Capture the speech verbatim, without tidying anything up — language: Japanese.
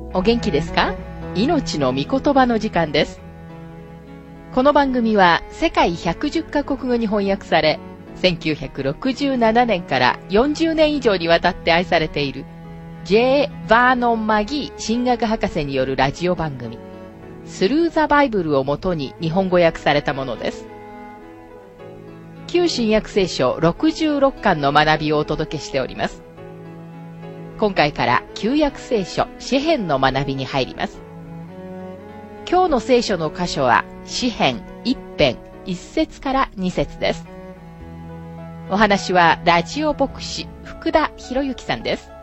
お元気ですか？命の御言葉の時間です。この番組は世界ひゃくじゅっカ国語に翻訳され、せんきゅうひゃくろくじゅうななねんからよんじゅうねん以上にわたって愛されている J. バーノン・マギー神学博士によるラジオ番組スルー・ザ・バイブルをもとに日本語訳されたものです。旧新約聖書ろくじゅうろっかんの学びをお届けしております。今回から旧約聖書詩編の学びに入ります。今日の聖書の箇所は詩編一編一節から二節です。お話はラジオ牧師福田博之さんです。